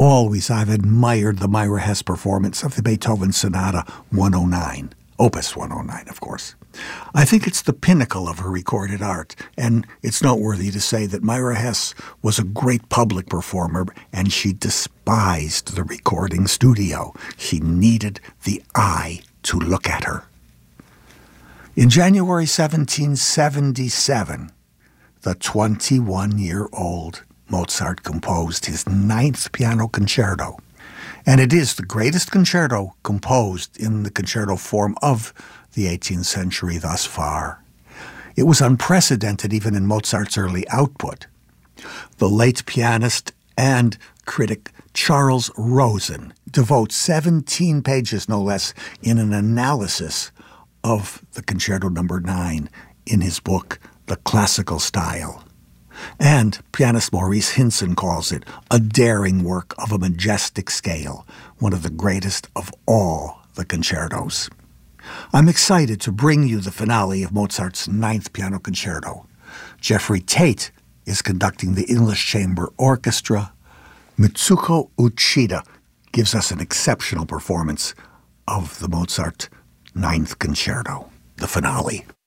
Always I've admired the Myra Hess performance of the Beethoven Sonata 109, Opus 109, of course. I think it's the pinnacle of her recorded art, and it's noteworthy to say that Myra Hess was a great public performer, and she despised the recording studio. She needed the eye to look at her. In January 1777, the 21-year-old Mozart composed his 9th piano concerto, and it is the greatest concerto composed in the concerto form of the 18th century thus far. It was unprecedented even in Mozart's early output. The late pianist and critic Charles Rosen devotes 17 pages, no less, in an analysis of the Concerto No. 9 in his book, The Classical Style. And pianist Maurice Hinson calls it a daring work of a majestic scale, one of the greatest of all the concertos. I'm excited to bring you the finale of Mozart's 9th piano concerto. Jeffrey Tate is conducting the English Chamber Orchestra. Mitsuko Uchida gives us an exceptional performance of the Mozart 9th concerto, the finale.